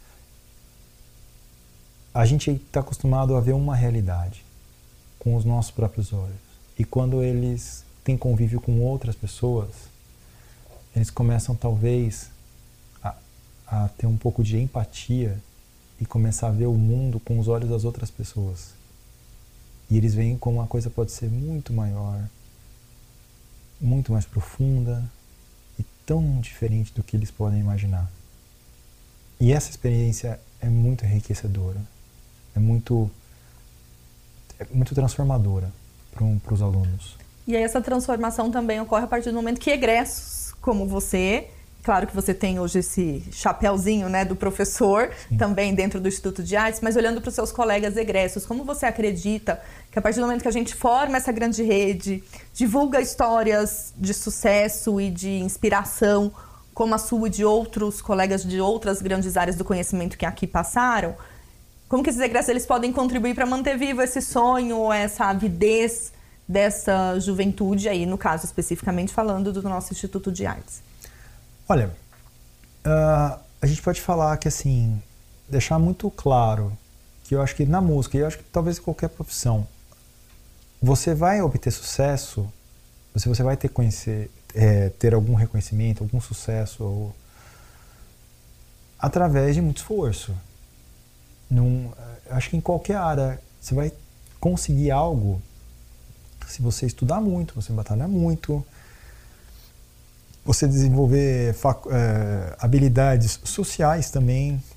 A gente está acostumado a ver uma realidade com os nossos próprios olhos. E quando eles têm convívio com outras pessoas, eles começam talvez a ter um pouco de empatia e começar a ver o mundo com os olhos das outras pessoas. E eles veem como a coisa pode ser muito maior, muito mais profunda e tão diferente do que eles podem imaginar. E essa experiência é muito enriquecedora, é muito transformadora para os alunos. E aí essa transformação também ocorre a partir do momento que egressos como você, claro que você tem hoje esse chapéuzinho, né, do professor, sim, também dentro do Instituto de Artes, mas olhando para os seus colegas egressos, como você acredita que a partir do momento que a gente forma essa grande rede, divulga histórias de sucesso e de inspiração, como a sua e de outros colegas de outras grandes áreas do conhecimento que aqui passaram, como que esses egressos eles podem contribuir para manter vivo esse sonho, essa avidez dessa juventude aí, no caso especificamente falando do nosso Instituto de Artes? Olha, a gente pode falar que, assim, deixar muito claro que eu acho que na música, e eu acho que talvez em qualquer profissão, você vai obter sucesso, você vai ter algum reconhecimento, algum sucesso, através de muito esforço. Acho que em qualquer área você vai conseguir algo se você estudar muito, você batalhar muito, você desenvolver habilidades sociais também,